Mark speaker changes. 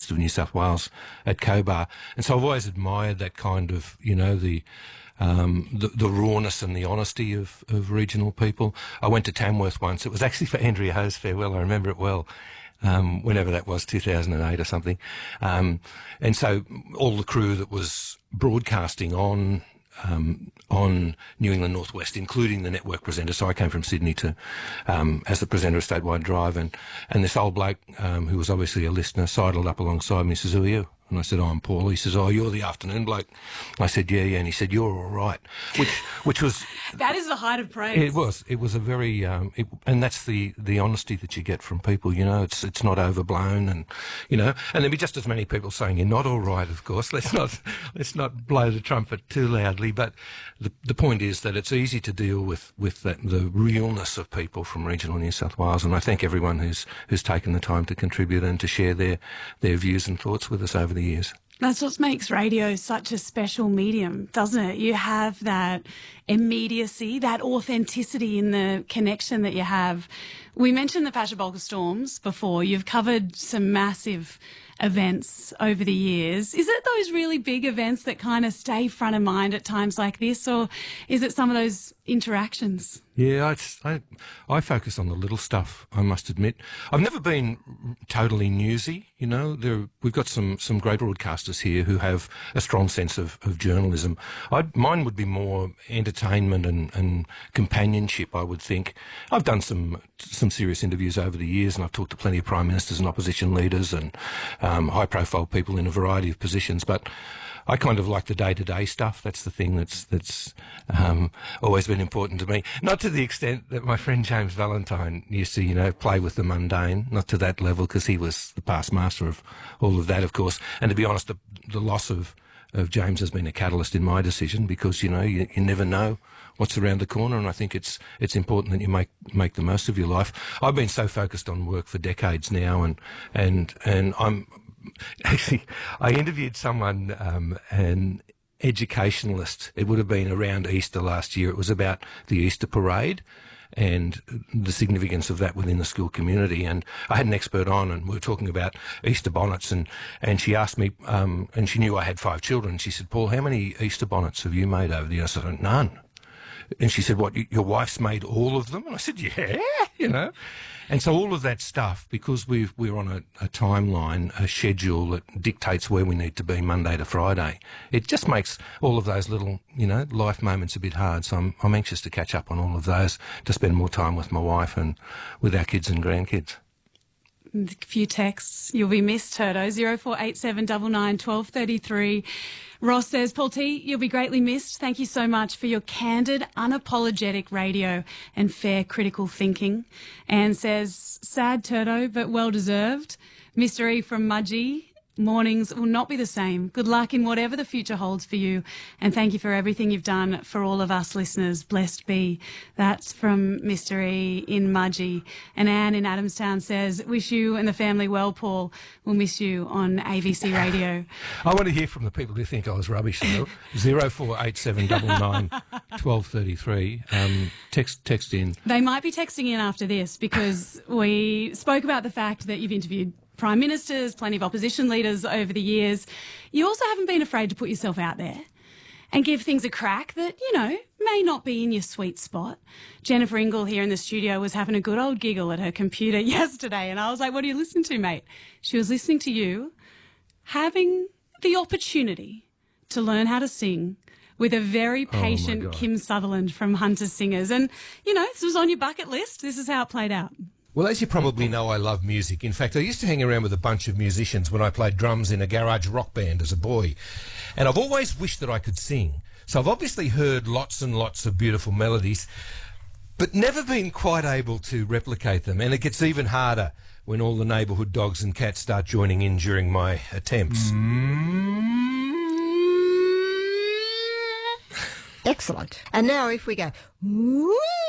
Speaker 1: West of New South Wales at Cobar. And so I've always admired that kind of, you know, the rawness and the honesty of regional people. I went to Tamworth once. It was actually for Andrea Ho's farewell. I remember it well. Whenever that was, 2008 or something. And so all the crew that was broadcasting on New England Northwest, including the network presenter. So I came from Sydney to, as the presenter of Statewide Drive, and this old bloke, who was obviously a listener, sidled up alongside me and says, "Who are you?" And I said, "Oh, I'm Paul." He says, "Oh, you're the afternoon bloke." I said, "Yeah." And he said, "You're all right," which was...
Speaker 2: That is the height of praise.
Speaker 1: It was a very, and that's the honesty that you get from people, you know, it's not overblown, and, you know, and there'll be just as many people saying you're not all right, of course. Let's not blow the trumpet too loudly, but the point is that it's easy to deal with the realness of people from regional New South Wales, and I thank everyone who's taken the time to contribute and to share their views and thoughts with us over the years.
Speaker 2: That's what makes radio such a special medium, doesn't it? You have that immediacy, that authenticity in the connection that you have. We mentioned the Pashabolka Storms before. You've covered some massive events over the years. Is it those really big events that kind of stay front of mind at times like this, or is it some of those interactions?
Speaker 1: Yeah, I focus on the little stuff, I must admit. I've never been totally newsy, you know. We've got some great broadcasters here who have a strong sense of journalism. Mine would be more entertainment and companionship, I would think. I've done some serious interviews over the years, and I've talked to plenty of prime ministers and opposition leaders and high-profile people in a variety of positions, but I kind of like the day-to-day stuff. That's the thing that's always been important to me. Not to the extent that my friend James Valentine used to, you know, play with the mundane. Not to that level, because he was the past master of all of that, of course. And to be honest, the loss of James has been a catalyst in my decision, because, you know, you never know what's around the corner, and I think it's important that you make the most of your life. I've been so focused on work for decades now, and I'm... Actually, I interviewed someone, an educationalist. It would have been around Easter last year. It was about the Easter parade and the significance of that within the school community. And I had an expert on, and we were talking about Easter bonnets, and she asked me, and she knew I had 5 children. She said, "Paul, how many Easter bonnets have you made over the years?" I said, "None." And she said, "What, your wife's made all of them?" And I said, "Yeah," you know. And so all of that stuff, because we're on a timeline, a schedule that dictates where we need to be Monday to Friday, it just makes all of those little, you know, life moments a bit hard. So I'm anxious to catch up on all of those, to spend more time with my wife and with our kids and grandkids.
Speaker 2: A few texts. You'll be missed, Turdo. 0487 99 1233. Ross says, "Paul T, you'll be greatly missed. Thank you so much for your candid, unapologetic radio and fair critical thinking." And says, "Sad, Turdo, but well deserved." Mr. E from Mudgee, "Mornings will not be the same. Good luck in whatever the future holds for you. And thank you for everything you've done for all of us listeners. Blessed be." That's from Mr. E in Mudgee. And Anne in Adamstown says, "Wish you and the family well, Paul. We'll miss you on AVC Radio."
Speaker 1: I want to hear from the people who think I was rubbish, though. 0487 99 1233. Text in.
Speaker 2: They might be texting in after this, because we spoke about the fact that you've interviewed prime ministers, plenty of opposition leaders over the years. You also haven't been afraid to put yourself out there and give things a crack that, you know, may not be in your sweet spot. Jennifer Ingle here in the studio was having a good old giggle at her computer yesterday, and I was like, "What are you listening to, mate?" She was listening to you having the opportunity to learn how to sing with a very patient Kim Sutherland from Hunter's Singers. And, you know, this was on your bucket list. This is how it played out.
Speaker 1: Well, as you probably know, I love music. In fact, I used to hang around with a bunch of musicians when I played drums in a garage rock band as a boy. And I've always wished that I could sing. So I've obviously heard lots and lots of beautiful melodies, but never been quite able to replicate them. And it gets even harder when all the neighbourhood dogs and cats start joining in during my attempts.
Speaker 3: Excellent. And now if we go...